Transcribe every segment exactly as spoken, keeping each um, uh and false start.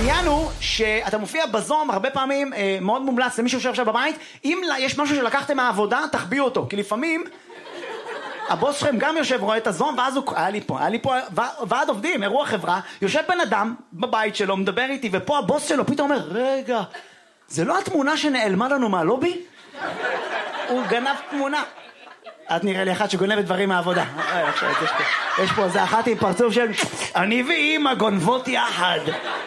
העניין הוא שאתה מופיע בזום הרבה פעמים, אה, מאוד מומלץ למי שיושב עכשיו בבית, אם יש משהו שלקחתם מהעבודה, תחביאו אותו, כי לפעמים הבוס שלכם גם יושב, רואה את הזום, ואז הוא, היה לי פה, היה לי פה ועד עובדים, אירוע חברה, יושב בן אדם בבית שלו, מדבר איתי, ופה הבוס שלו פתאום אומר, רגע, זה לא התמונה שנעלמה לנו מהלובי? הוא גנב תמונה. את נראה לי אחת שגונבת דברים מהעבודה. יש פה איזה אחת עם פרצוף של אני ואמא גונבות יחד.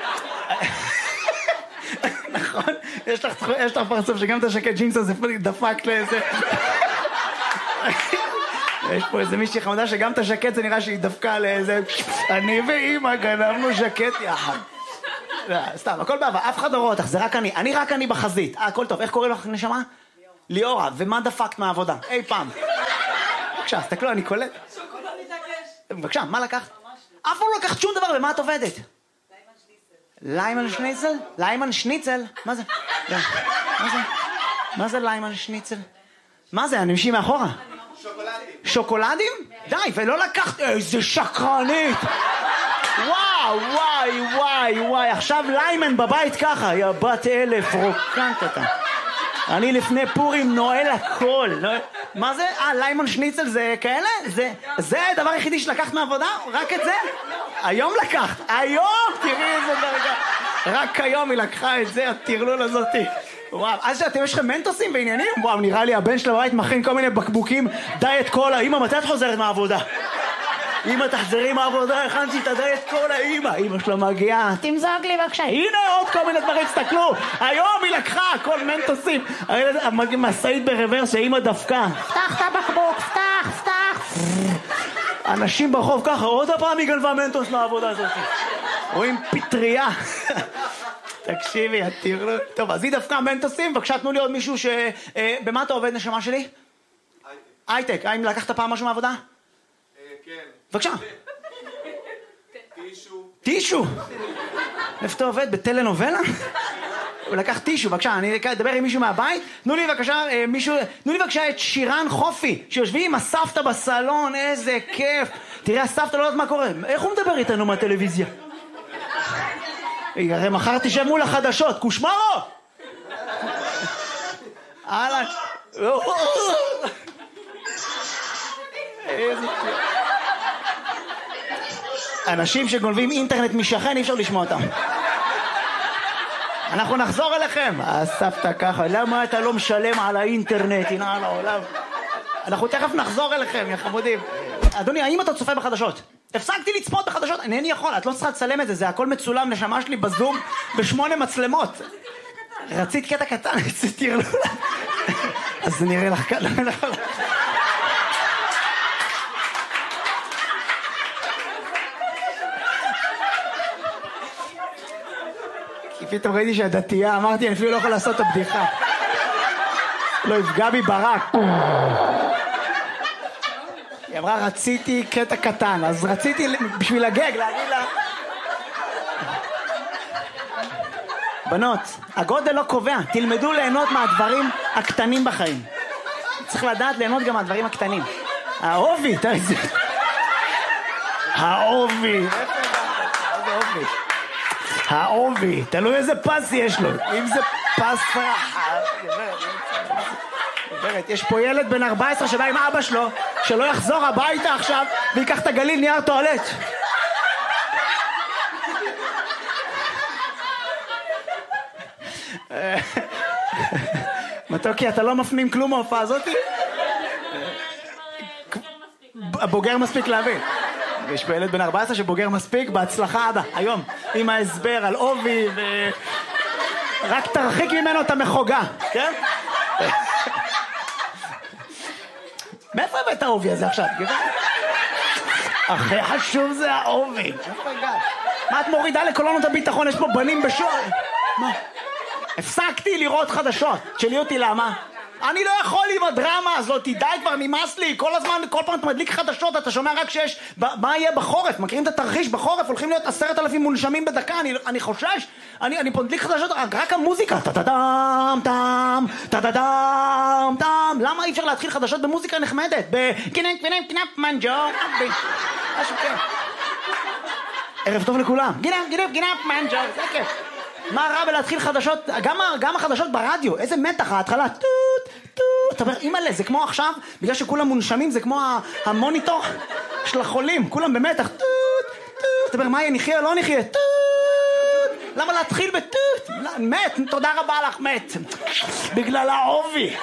נכון? יש לך פרצוף שגם את השקט ג'ינס הזה דפק לאיזה... יש פה איזה מישהי חמודה שגם את השקט זה נראה שהיא דפקה לאיזה אני ואמא גנבנו שקט יחד. סתם, הכל בעבר, אף אחד לא רואה אותך, זה רק אני. אני רק אני בחזית. אה, הכל טוב. איך קוראים לך נשמה? ליאורה. ומה דפקת מהעבודה? אי פעם. בבקשה, תסתכלו, אני קולט. שוקולד מתעקש. בבקשה, מה לקחת? אף פעם לא לקחת שום דבר, במה את עובדת? ליימן שניצל? ליימן שניצל? מה זה? מה זה? מה זה ליימן שניצל? מה זה? אני משי מאחורה. שוקולדים. שוקולדים? די, ולא לקחת... איזה שקרנית! וואו, וואי, וואי, וואי. עכשיו ליימן בבית ככה, יא בת אלף, רוקנת אותה. אני לפני פורים נועל הכל. מה זה? אה, ליימן שניצל זה כאלה? זה הדבר היחידי שלקחת מעבודה? רק את זה? היום לקחת. היום! תראי איזה דרגה. רק היום היא לקחה את זה, הטרלול הזאתי. וואו, אז שאתם יש לכם מנטוסים בעניינים? וואו, נראה לי הבן של הבית מכין כל מיני בקבוקים דיאט קולה. אמא, מתי את חוזרת מהעבודה? אמא, תחזרי מהעבודה, הכנתי את הדיאט קולה. אמא, אמא שלה מגיעה, תמזוג לי בבקשה. הנה עוד כל מיני דברים, תסתכלו. היום היא לקחה כל מנטוסים. מסעית ברוורס שאמא דפקה. פתח את הבקבוק, פתח, פתח. אנשים ברחוב ככה, עוד הפעם היא גנבה מנטוס מהעבודה הזאת. רואים פטריה. תקשיבי, תראו. טוב, אז היא דווקא מנטוסים, בבקשה, תנו לי עוד מישהו ש... במה אתה עובד, נשמה שלי? הייטק. האם לקחת פעם משהו מהעבודה? כן. בבקשה. טישו. טישו? איפה אתה עובד? בטלנובלה? הוא לקח טישו, בבקשה, אני אדבר עם מישהו מהבית. תנו לי בבקשה, מישהו... תנו לי בבקשה את שירן חופי, שיושבים עם הסבתא בסלון, איזה כיף. תראה, הסבתא לא יודעת מה קורה. איך הוא מדבר איתנו מהטלוויזיה? הרי מחר תשב מול החדשות, קושמרו! הלאה. איזה כיף. אנשים שגונבים אינטרנט משכן, אי אפשר לשמוע אותם. אנחנו נחזור אליכם. הסבתא ככה, למה אתה לא משלם על האינטרנט? הנה על העולם. אנחנו תכף נחזור אליכם, יא חמודים. אדוני, האם אתה צופה בחדשות? הפסקתי לצפות בחדשות, אינני יכול, את לא צריכה לצלם את זה, זה הכל מצולם, נשמה שלי בזום בשמונה מצלמות. רצית קטע קטן, תראו לה. אז זה נראה לך כאן. כי פתאום ראיתי שהדתייה, אמרתי, אני אפילו לא יכול לעשות את הבדיחה. לא יפגע בי ברק. היא אמרה, רציתי קטע קטן, אז רציתי בשביל הגג להגיד לה... בנות, הגודל לא קובע, תלמדו ליהנות מהדברים הקטנים בחיים. צריך לדעת ליהנות גם מהדברים הקטנים. האובי, תראי זה. האובי. איזה אובי. האובי, תלוי איזה פס יש לו. אם זה פס פרחה. יש פה ילד בן ארבע עשרה שבא עם אבא שלו, שלא יחזור הביתה עכשיו ויקח את הגליל נייר טואלט. מתוקי, אתה לא מפנים כלום מההופעה הזאת? הבוגר מספיק להבין. יש פה ילד בן ארבע עשרה שבוגר מספיק, בהצלחה אבא, היום, עם ההסבר על אובי ו... רק תרחיק ממנו את המחוגה, כן? מאיפה הבאת האובי הזה עכשיו? הכי חשוב זה האובי. מה את מורידה לקולונות הביטחון? יש פה בנים בשור. מה? הפסקתי לראות חדשות. תשאלי אותי למה? אני לא יכול עם הדרמה הזאת, די כבר, נמאס לי. כל הזמן, כל פעם אתה מדליק חדשות, אתה שומע רק שיש... מה יהיה בחורף? מכירים את התרחיש בחורף? הולכים להיות עשרת אלפים מונשמים בדקה. אני, אני חושש. אני, אני פה מדליק חדשות, רק, רק המוזיקה. טה-טה-דם, טם, טה-טה-דם, טם. למה אי אפשר להתחיל חדשות במוזיקה נחמדת? בקינק, קינק, קינק, מנג'ו. משהו כיף. ערב טוב לכולם. גינק, גינק, גינק, מנג'ו. זה כיף. מה רע בלהתחיל חדשות, גם, גם החדשות ברדיו, איזה מתח, ההתחלה, טוט, טוט, אתה אומר, אימא'לה, זה כמו עכשיו, בגלל שכולם מונשמים, זה כמו המוניטור של החולים, כולם במתח, טוט, טוט, אתה אומר, מה יהיה, נחיה או לא נחיה, טוט, למה להתחיל בטוט, מת, תודה רבה לך, מת, בגלל העובי.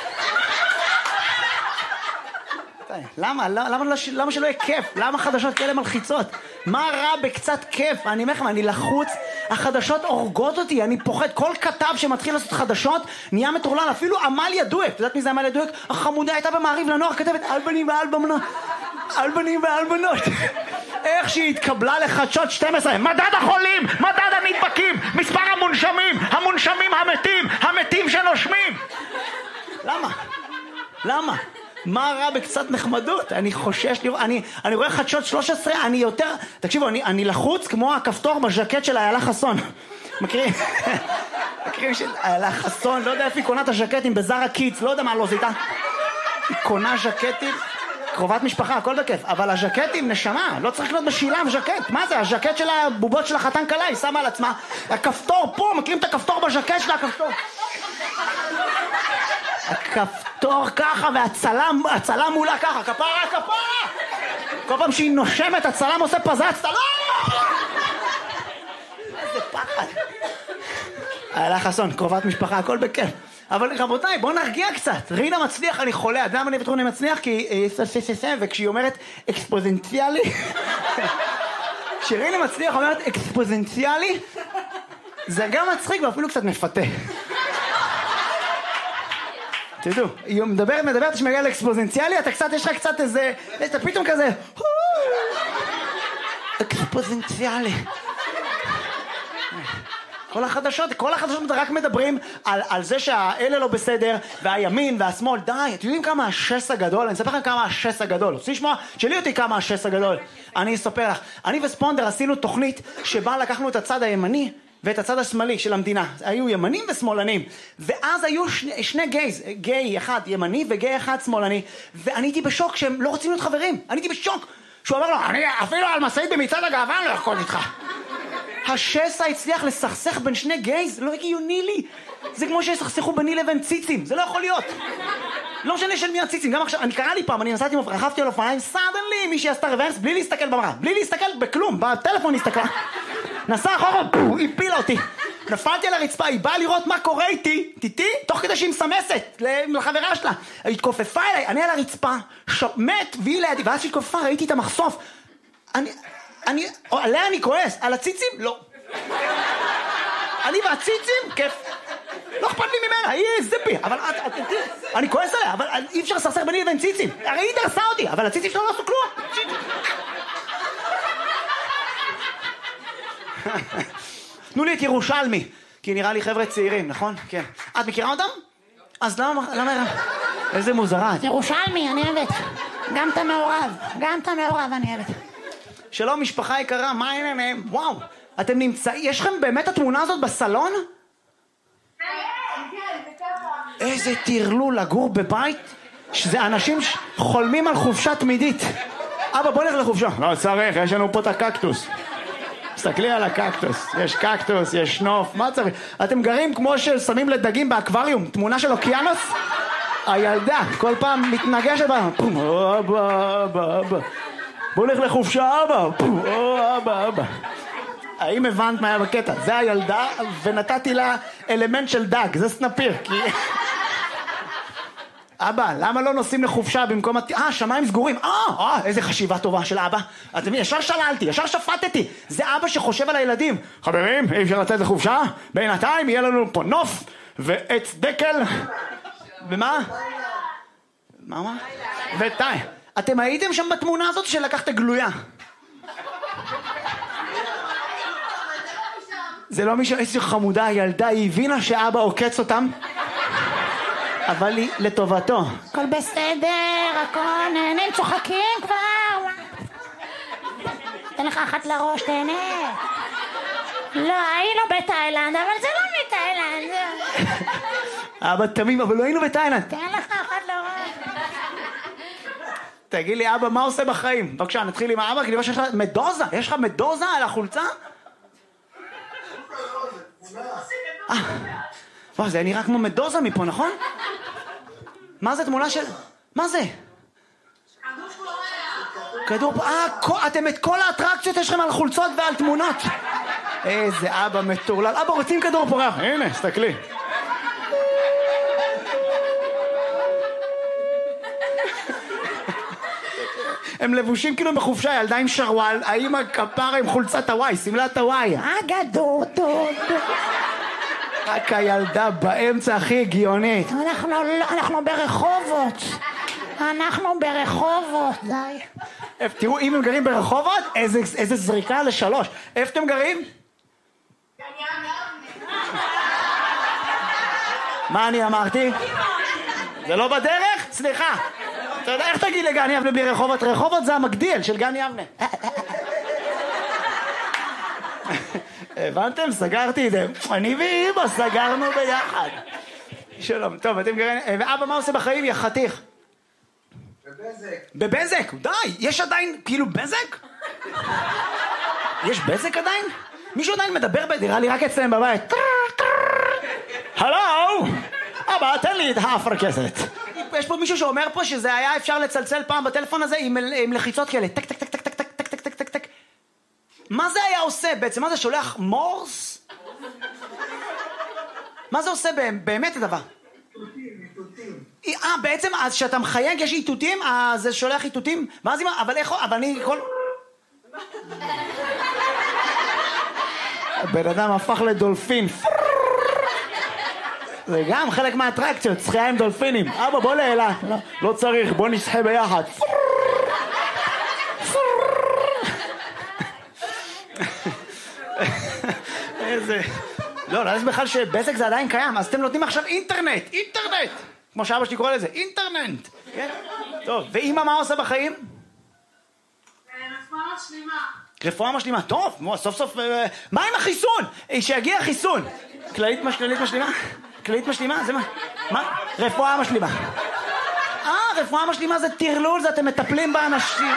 למה? למה, למה שלא יהיה כיף? למה חדשות כאלה מלחיצות? מה רע בקצת כיף? אני אומר לכם, אני לחוץ, החדשות הורגות אותי, אני פוחד. כל כתב שמתחיל לעשות חדשות נהיה מטורלל, אפילו עמליה דואק. אתה יודעת מי זה עמליה דואק? החמודה הייתה במעריב לנוער, כתבת על בנים ועל בנות, על בנים ועל בנות. איך שהיא התקבלה לחדשות שתים עשרה, מדד החולים, מדד הנדבקים, מספר המונשמים, המונשמים המתים, המתים שנושמים. למה? למה? מה רע בקצת נחמדות? אני חושש, אני, אני רואה חדשות שלוש עשרה, אני יותר, תקשיבו, אני, אני לחוץ כמו הכפתור בז'קט של איילה חסון. מכירים? מכירים של איילה חסון, לא יודע איפה היא קונה את הז'קטים, בזארה קידס, לא יודע מה לא זה איתה. היא קונה ז'קטים, קרובת משפחה, הכל בכיף, אבל הז'קטים נשמה, לא צריך להיות בשילם ז'קט. מה זה? הז'קט של הבובות של החתן קלה, היא שמה על עצמה, הכפתור פה, מכירים את הכפתור בז'קט שלה, הכפתור. הכפתור ככה והצלם, הצלם מולה ככה, כפרה, כפרה! כל פעם שהיא נושמת, הצלם עושה פזץ, לא! איזה פחד. איילה חסון, קרובת משפחה, הכל בכיף. אבל רבותיי, בואו נרגיע קצת. רינה מצליח, אני חולה. אתה יודע מה אני בטוח אני מצליח? כי... וכשהיא אומרת אקספוזנציאלי... כשרינה מצליח אומרת אקספוזנציאלי, זה גם מצחיק ואפילו קצת מפתה. תדעו, היא מדברת, מדברת, שמגיע לאקספוזנציאלי, אתה קצת, יש לך קצת איזה, אתה פתאום כזה, אקספוזנציאלי. כל החדשות, כל החדשות רק מדברים על, על זה שהאלה לא בסדר, והימין והשמאל, די, אתם יודעים כמה השס הגדול? אני אספר לכם כמה השס הגדול. רוצים לשמוע? תשאלי אותי כמה השס הגדול. אני אספר לך. אני וספונדר עשינו תוכנית שבה לקחנו את הצד הימני, ואת הצד השמאלי של המדינה. היו ימנים ושמאלנים. ואז היו שני, שני גייז, גיי אחד ימני וגיי אחד שמאלני. ואני הייתי בשוק שהם לא רוצים להיות חברים. אני הייתי בשוק. שהוא אומר לו, אני אפילו על מסעית במצעד הגאווה אני לא יכול איתך. השסע הצליח לסכסך בין שני גייז, לא הגיוני לי. זה כמו שסכסכו ביני לבין ציצים, זה לא יכול להיות. לא משנה של מי הציצים, גם עכשיו, אני קרא לי פעם, אני נסעתי, רכבתי על אופניים, סדנלי, מישהי עשתה רוורס, בלי להסתכל במראה, בלי להסתכל בכלום, בטלפון הסתכלה. נסע אחורה, היא הפילה אותי. נפלתי על הרצפה, היא באה לראות מה קורה איתי, איתי, תוך כדי שהיא מסמסת לחברה שלה. היא התכופפה אליי, אני על הרצפה, מת, והיא לידי, ואז שהיא התכופפה, ראיתי את המחשוף. אני, אני, עליה אני כועס, על הציצים? לא. אני והציצים? כיף. לא אכפת לי ממנה, היא זיפי, אבל אני כועס עליה, אבל אי אפשר לסכסך ביני לבין ציצים. הרי היא דרסה אותי, אבל הציצים שלו לא עשו כלום. תנו לי את ירושלמי, כי נראה לי חבר'ה צעירים, נכון? כן. את מכירה אותם? אז למה, למה... איזה מוזרה. ירושלמי, אני אוהבת. גם אתה מעורב, גם אתה מעורב, אני אוהבת. שלום, משפחה יקרה, מה העניינים? וואו, אתם נמצאים, יש לכם באמת התמונה הזאת בסלון? איזה תרלול לגור בבית, שזה אנשים חולמים על חופשה תמידית. אבא, בוא נלך לחופשה. לא צריך, יש לנו פה את הקקטוס. תסתכלי על הקקטוס, יש קקטוס, יש נוף, מה צריך? אתם גרים כמו ששמים לדגים באקווריום, תמונה של אוקיינוס? הילדה, כל פעם מתנגשת בה, אבא, אבא, אבא. בוא נלך לחופשה, אבא, אבא, אבא. האם הבנת מה היה בקטע? זה הילדה, ונתתי לה אלמנט של דג, זה סנפיר, כי... אבא, למה לא נוסעים לחופשה במקום... אה, שמיים סגורים. אה, אה, איזה חשיבה טובה של אבא. אתם ישר שללתי, ישר שפטתי. זה אבא שחושב על הילדים. חברים, אי אפשר לצאת לחופשה? בינתיים יהיה לנו פה נוף ועץ דקל. ומה? מה, מה? וטי. אתם הייתם שם בתמונה הזאת שלקחת גלויה. זה לא מישהו, איזו חמודה הילדה, היא הבינה שאבא עוקץ אותם. אבל היא לטובתו. הכל בסדר, הכל נהנים, צוחקים כבר. תן לך אחת לראש, תהנה. לא, היא לא בתאילנד, אבל זה לא מתאילנד. אבא תמים, אבל לא היינו בתאילנד. תן לך אחת לראש. תגיד לי, אבא, מה עושה בחיים? בבקשה, נתחיל עם האבא, כי נראה שיש לך מדוזה. יש לך מדוזה על החולצה? אה, וואו, זה נראה כמו מדוזה מפה, נכון? מה זה תמונה של... מה זה? כדור פורח. אה, אתם את כל האטרקציות יש לכם על חולצות ועל תמונות. איזה אבא מטורלל. אבא, רוצים כדור פורח? הנה, סתכלי. הם לבושים כאילו בחופשה, ילדה עם שרוואל, האמא כפרה עם חולצת הוואי, סמלת הוואי. הגדור טוב. רק הילדה באמצע הכי הגיונית. אנחנו, אנחנו ברחובות. אנחנו ברחובות, די. תראו, אם הם גרים ברחובות, איזה, איזה זריקה לשלוש. איפה אתם גרים? מה אני אמרתי? זה לא בדרך? סליחה. אתה יודע, איך תגיד לגן יבנה בלי רחובות? רחובות זה המגדיל של גן יבנה. הבנתם? סגרתי את זה. אני ואמא סגרנו ביחד. שלום. טוב, אתם גרים... ואבא, מה עושה בחיים? יא חתיך. בבזק. בבזק? די. יש עדיין כאילו בזק? יש בזק עדיין? מישהו עדיין מדבר בדירה לי רק אצלם בבית. הלו! אבא, תן לי את האפרכסת. יש פה מישהו שאומר פה שזה היה אפשר לצלצל פעם בטלפון הזה עם, עם לחיצות כאלה. טק, טק, טק, טק, טק, טק, טק, טק, טק, טק, טק. מה זה היה עושה בעצם? מה זה שולח מורס? מה זה עושה באמת הדבר? איתותים, איתותים. אה, בעצם, אז שאתה מחייג יש איתותים, אז זה שולח איתותים? ואז אם... אבל איך... אבל אני כל... הבן אדם הפך לדולפין. זה גם חלק מהאטרקציות, שחייה עם דולפינים. אבא, בוא לאלה. לא, לא צריך, בוא נשחה ביחד. איזה... לא, לא, יש בכלל שבזק זה עדיין קיים, אז אתם נותנים עכשיו אינטרנט, אינטרנט! כמו שאבא שלי קורא לזה, אינטרנט! כן? טוב, ואמא מה עושה בחיים? רפואה משלימה. רפואה משלימה, טוב, סוף סוף... מה עם החיסון? שיגיע החיסון. כללית משלימה? כללית משלימה? זה מה? מה? רפואה משלימה. אה, רפואה משלימה זה טרלול, זה אתם מטפלים באנשים.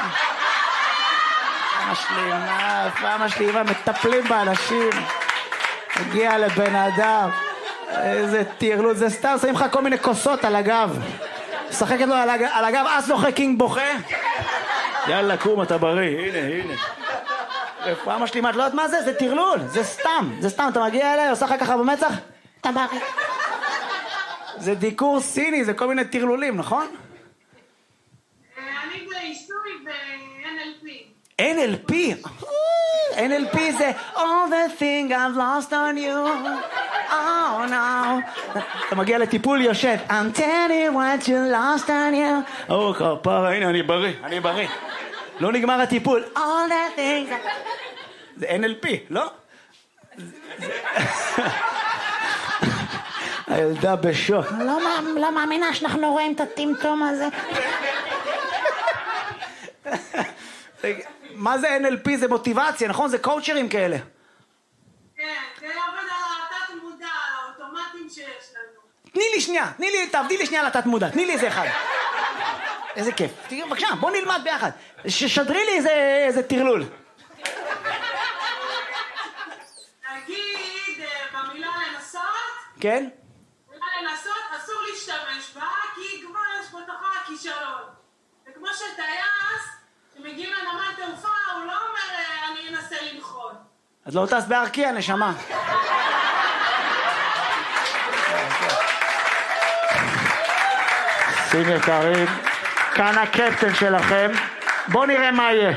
משלימה, רפואה משלימה, מטפלים באנשים. הגיע לבן אדם. איזה טרלול, זה סתם, שמים לך כל מיני כוסות על הגב. שחקת לו על הגב, אז נוחה קינג בוכה. יאללה, קום, אתה בריא, הנה, הנה. רפואה משלימה, את לא יודעת מה זה? זה טרלול, זה סתם, זה סתם, אתה מגיע אליי, עושה לך ככה במצח? אתה בריא. זה דיקור סיני, זה כל מיני טרלולים, נכון? אני בעיסוי ב-אן אל פי. אן אל פי? אן אל פי זה All the thing I've lost on you Oh no אתה מגיע לטיפול יושב I'm telling what you lost on you או כפרה, הנה אני בריא, אני בריא לא נגמר הטיפול All the things זה אן אל פי, לא? הילדה בשוק לא מאמינה שאנחנו רואים את הטמטום הזה. מה זה אן אל פי? זה מוטיבציה, נכון? זה קואוצ'רים כאלה. כן, זה עובד על התת מודע, על האוטומטים שיש לנו. תני לי שנייה, תני לי, תעבדי לי שנייה על התת מודע, תני לי איזה אחד. איזה כיף. תראי, בבקשה, בוא נלמד ביחד. ששדרי לי איזה, איזה טרלול. נגיד, במילה לנסות, כן? במילה לנסות אסור להשתמש בה, כי כבר יש בתוכה כישלון. זה כמו שטייס, שמגיעים לנמל תעופה, הוא לא אומר, אני אנסה לנחון. אז לא טס בארקיע, נשמה. שים יקרים, כאן הקפטן שלכם. בואו נראה מה יהיה.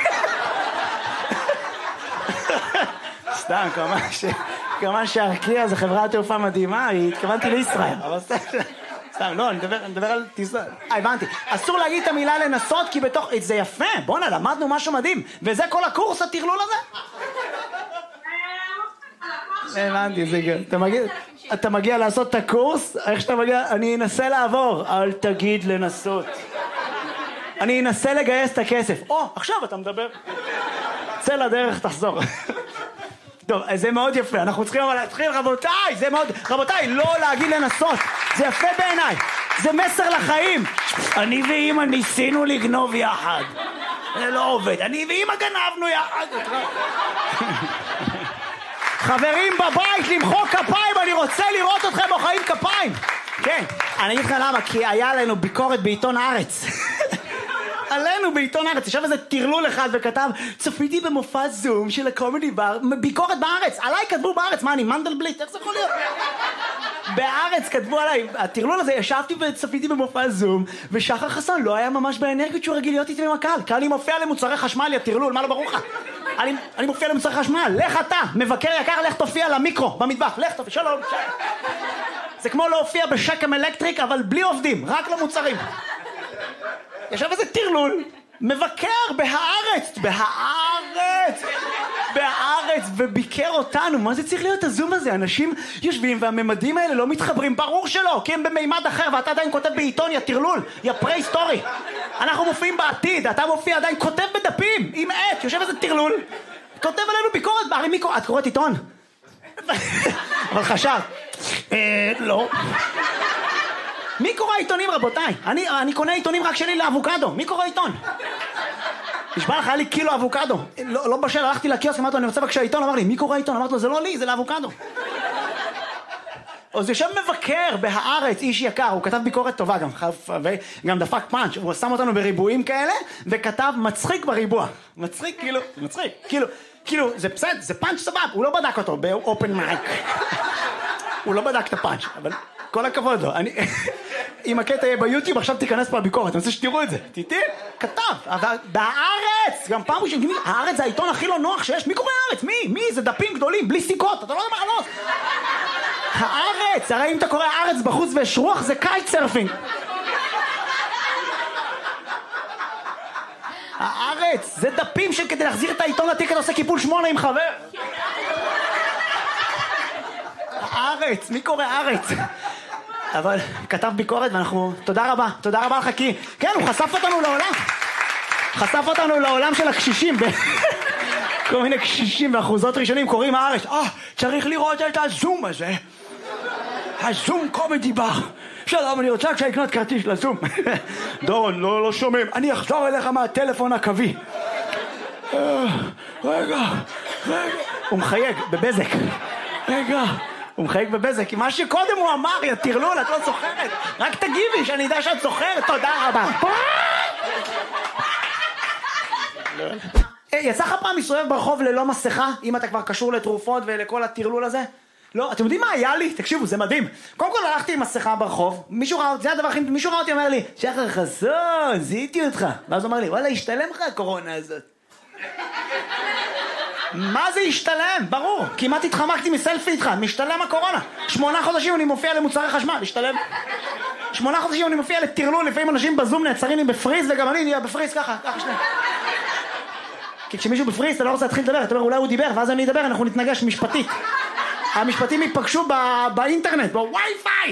סתם, כמובן ש... כמובן שארקיע זה חברת תעופה מדהימה, התכוונתי לישראל, אבל סתם... סתם, לא, אני מדבר, אני מדבר על טיסה. אה, הבנתי. אסור להגיד את המילה לנסות, כי בתוך... זה יפה, בוא'נה, למדנו משהו מדהים. וזה כל הקורס, הטרלול הזה? הבנתי, זה גם. אתה מגיע, אתה מגיע לעשות את הקורס, איך שאתה מגיע, אני אנסה לעבור. אל תגיד לנסות. אני אנסה לגייס את הכסף. או, עכשיו אתה מדבר. צא לדרך, תחזור. טוב, זה מאוד יפה, אנחנו צריכים אבל להתחיל, רבותיי, זה מאוד, רבותיי, לא להגיד לנסות, זה יפה בעיניי, זה מסר לחיים. אני ואמא ניסינו לגנוב יחד, זה לא עובד, אני ואמא גנבנו יחד. חברים בבית, למחוא כפיים, אני רוצה לראות אתכם מוחאים כפיים. כן, אני אגיד לך למה, כי היה לנו ביקורת בעיתון הארץ. עלינו בעיתון הארץ, ישב איזה טרלול אחד וכתב, צפיתי במופע זום של הקומדי בר, ביקורת בארץ, עליי כתבו בארץ, מה אני מנדלבליט, איך זה יכול להיות? בארץ כתבו עליי, הטרלול הזה, ישבתי וצפיתי במופע זום, ושחר חסון לא היה ממש באנרגיות שהוא רגיל להיות איתי עם הקהל, כי אני מופיע למוצרי חשמל, יא טרלול, מה לא ברור לך? אני, אני מופיע למוצרי חשמל, לך אתה, מבקר יקר, לך תופיע למיקרו, במטבח, לך תופיע, שלום, שלום. זה כמו להופיע בשקם אלקטריק, אבל בלי עובדים, רק למוצרים. ישב איזה טרלול, מבקר בהארץ, בהארץ, בהארץ, וביקר אותנו. מה זה צריך להיות הזום הזה? אנשים יושבים והממדים האלה לא מתחברים, ברור שלא, כי הם במימד אחר, ואתה עדיין כותב בעיתון, יא טרלול, יא פרה-היסטורי. אנחנו מופיעים בעתיד, אתה מופיע עדיין, כותב בדפים, עם עט, יושב איזה טרלול, כותב עלינו ביקורת, הרי מי קורא? את קוראת עיתון? אבל חשב, אה, לא. מי קורא עיתונים רבותיי? אני, אני קונה עיתונים רק שלי לאבוקדו, מי קורא עיתון? נשבע לך, היה לי קילו אבוקדו, לא, לא בשל, הלכתי לקיוסק, אמרתי לו, אני רוצה בבקשה עיתון, אמר לי, מי קורא עיתון? אמרתי לו, זה לא לי, זה לאבוקדו. אז יושב מבקר בהארץ, איש יקר, הוא כתב ביקורת טובה גם, וגם דפק פאנץ', הוא שם אותנו בריבועים כאלה, וכתב מצחיק בריבוע. מצחיק, כאילו, מצחיק, כאילו, כאילו, זה בסדר, זה פאנץ' סבב, הוא לא בדק אותו באופן מייק. הוא לא בדק את הפאנץ', אבל כל הכבוד לו. אני, אם הקטע יהיה ביוטיוב, עכשיו תיכנס פה לביקורת, אני רוצה שתראו את זה. תיתי, כתב, אבל בהארץ, גם פעם ראשונה, הארץ זה העיתון הכי לא נוח שיש, מי קורא הארץ? מי? מי? זה דפים גדולים, בלי סיכות, אתה לא יודע מה לענות. הארץ, הרי אם אתה קורא הארץ בחוץ ויש רוח, זה קייט סרפינג. הארץ, זה דפים שכדי להחזיר את העיתון לתיק אתה עושה קיפול שמונה עם חבר. הארץ, מי קורא הארץ? אבל כתב ביקורת ואנחנו, תודה רבה, תודה רבה לך כי, כן, הוא חשף אותנו לעולם. חשף אותנו לעולם של הקשישים. כל מיני קשישים ואחוזות ראשונים קוראים הארץ. אה, צריך לראות את הזום הזה. הזום קומדי בר. שלום, אני רוצה לקנות כרטיס לזום. דורון, לא, לא שומעים. אני אחזור אליך מהטלפון הקווי. רגע, רגע. הוא מחייג בבזק. רגע. הוא מחייג בבזק, מה שקודם הוא אמר, יא טרלול, את לא זוכרת. רק תגיבי שאני יודע שאת זוכרת, תודה רבה. יצא לך פעם מסתובב ברחוב ללא מסכה, אם אתה כבר קשור לתרופות ולכל הטרלול הזה? לא, אתם יודעים מה היה לי? תקשיבו, זה מדהים. קודם כל הלכתי עם מסכה ברחוב, מישהו ראה אותי, זה הדבר הכי, מישהו ראה אותי, אומר לי, שחר חסון, זיהיתי אותך. ואז הוא אומר לי, וואלה, השתלם לך הקורונה הזאת. מה זה השתלם? ברור, כמעט התחמקתי מסלפי איתך, משתלם הקורונה. שמונה חודשים אני מופיע למוצרי חשמל, השתלם. שמונה חודשים אני מופיע לטרלול, לפעמים אנשים בזום נעצרים לי בפריז, וגם אני נהיה בפריז ככה, ככה שנייה. כי כשמישהו בפריז אתה לא רוצה להתחיל לדבר, אתה אומר אולי הוא דיבר, ואז אני אדבר, אנחנו נתנגש משפטית. המשפטים ייפגשו באינטרנט, בווי-פיי.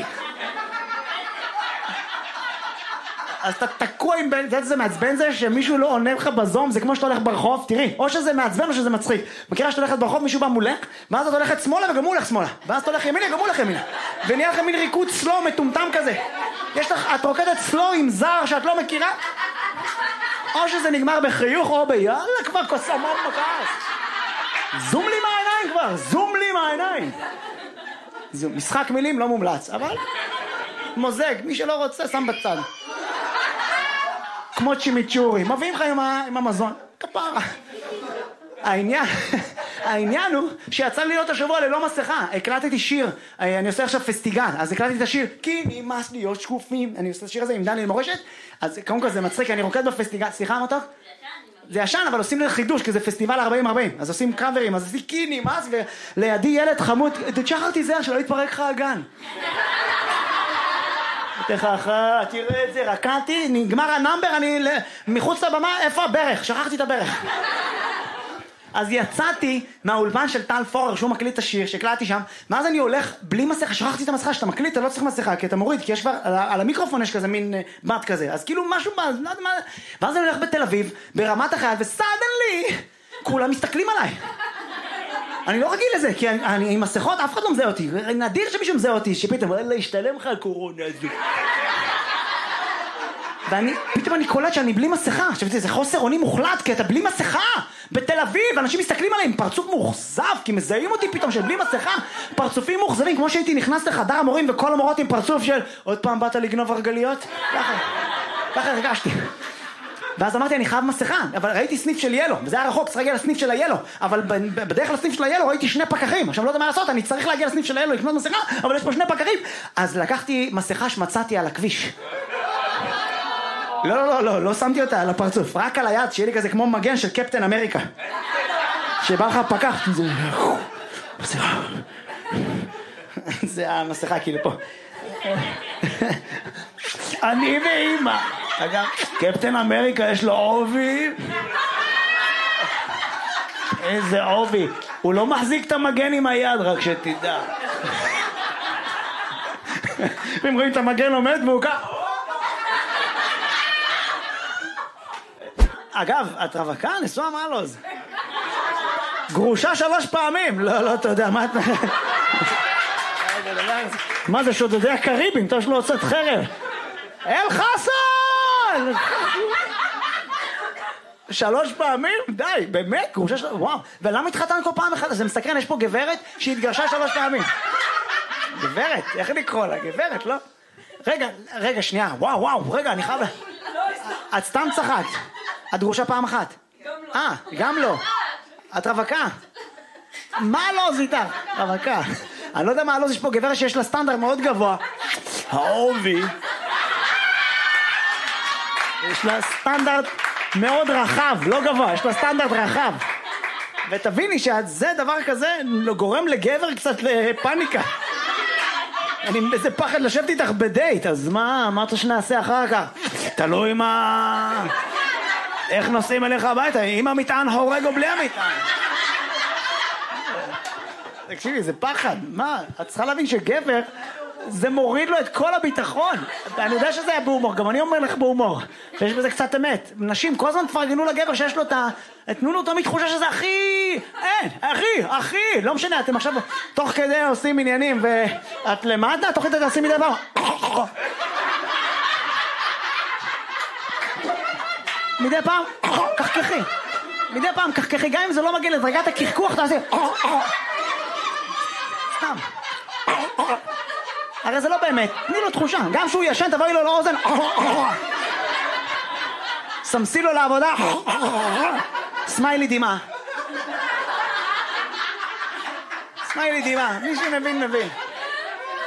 אז אתה תקוע עם בן, זה מעצבן זה שמישהו לא עונה לך בזום, זה כמו שאתה הולך ברחוב, תראי, או שזה מעצבן או שזה מצחיק. מכירה שאתה הולכת ברחוב, מישהו בא מולך, ואז אתה הולכת שמאלה וגם הוא הולך שמאלה. ואז אתה הולך ימינה, גם הוא הולך ימינה. ונהיה לך מין ריקוד סלו מטומטם כזה. יש לך, את רוקדת סלו עם זר שאת לא מכירה, או שזה נגמר בחיוך או ביאללה כבר קוסמות מקס. זום לי מהעיניים כבר, זום לי מהעיניים. זה משחק מילים לא מומלץ, אבל מוזג, מי שלא רוצה שם בצד. כמו צ'ימיצ'ורי, מביאים לך עם, עם המזון, כפרה. העניין, העניין הוא שיצא לי להיות השבוע ללא מסכה, הקלטתי שיר, אני עושה עכשיו פסטיגל, אז הקלטתי את השיר, כי נמאס להיות שקופים, אני עושה את השיר הזה עם דני למורשת, אז קודם כל זה מצחיק, אני רוקד בפסטיגל, סליחה מתוק? זה ישן, אבל עושים לי חידוש, כי זה פסטיבל ארבעים ארבעים, אז עושים קאברים, אז עושים כי נמאס, ולידי ילד חמוד, תשחרתי זה, שלא יתפרק לך הגן. תכחה, תראה את זה, רקעתי, נגמר הנאמבר, אני מחוץ לבמה, איפה הברך? שכחתי את הברך. אז יצאתי מהאולפן של טל פורר, שהוא מקליט את השיר, שהקלטתי שם, ואז אני הולך בלי מסכה, שכחתי את המסכה, שאתה מקליט, אתה לא צריך מסכה, כי אתה מוריד, כי יש כבר, על, על המיקרופון יש כזה מין בת כזה, אז כאילו משהו, לא יודע מה, ואז אני הולך בתל אביב, ברמת החייל, וסדנלי, כולם מסתכלים עליי. אני לא רגיל לזה, כי אני, אני עם מסכות, אף אחד לא מזהה אותי. נדיר שמישהו מזהה אותי, שפתאום, אלא השתלם לך הקורונה הזו. ואני, פתאום אני קולט שאני בלי מסכה. עכשיו זה חוסר אונים מוחלט, כי אתה בלי מסכה בתל אביב, אנשים מסתכלים עליהם, פרצוף מאוכזב, כי מזהים אותי פתאום שבלי מסכה, פרצופים מאוכזבים, כמו שהייתי נכנס לחדר המורים וכל המורות עם פרצוף של עוד פעם באת לגנוב הרגליות? ככה, ככה הרגשתי. ואז אמרתי, אני חייב מסכה, אבל ראיתי סניף של ילו, וזה היה רחוק, צריך להגיע לסניף של הילו, אבל בדרך לסניף של הילו ראיתי שני פקחים, עכשיו לא יודע מה לעשות, אני צריך להגיע לסניף של הילו לקנות מסכה, אבל יש פה שני פקחים, אז לקחתי מסכה שמצאתי על הכביש. לא, לא, לא, לא שמתי אותה על הפרצוף, רק על היד, שיהיה לי כזה כמו מגן של קפטן אמריקה. שבא לך פקח, זה... זה המסכה כאילו פה. אני ואמא. אגב, קפטן אמריקה יש לו עובי. איזה עובי. הוא לא מחזיק את המגן עם היד, רק שתדע. אם רואים את המגן עומד והוא כך... אגב, את רווקה? נשואה מה לא זה? גרושה שלוש פעמים. לא, לא, אתה יודע, מה את... מה זה שודדי הקריבים? אתה יש לו הוצאת חרב. אל חסן! שלוש פעמים? די, באמת? גרושה שלוש... וואו. ולמה התחתן כל פעם אחת? זה מסקרן, יש פה גברת שהתגרשה שלוש פעמים. גברת, איך לקרוא לה? גברת, לא? רגע, רגע, שנייה. וואו, וואו, רגע, אני חייב... את סתם צחקת. את גרושה פעם אחת? גם לא. אה, גם לא. את רווקה? מה לא זה איתך? רווקה. אני לא יודע מה לא זה, יש פה גברת שיש לה סטנדרט מאוד גבוה. העובי. יש לה סטנדרט מאוד רחב, לא גבוה, יש לה סטנדרט רחב. ותביני שזה דבר כזה גורם לגבר קצת לפאניקה. אני איזה פחד לשבת איתך בדייט, אז מה, מה אתה שנעשה אחר כך? תלוי מה... איך נוסעים אליך הביתה, אם המטען הורג או בלי המטען. תקשיבי, זה פחד, מה? את צריכה להבין שגבר, זה מוריד לו את כל הביטחון. אני יודע שזה היה בהומור, גם אני אומר לך בהומור, שיש בזה קצת אמת. נשים כל הזמן תפרגנו לגבר שיש לו את ה... תנו לו תמיד תחושה שזה הכי... אין, הכי, הכי, לא משנה, אתם עכשיו תוך כדי עושים עניינים, ואת למטה, תוך כדי תעשי מדי פעם. מדי פעם, קחקחי. מדי פעם קחקחי, גם אם זה לא מגיע לדרגת הקרקוח, תעשי... סתם. הרי זה לא באמת, תני לו תחושה, גם שהוא ישן תבואי לו לאוזן, סמסי לו לעבודה, סמיילי דימה. סמיילי דימה, מי שמבין מבין.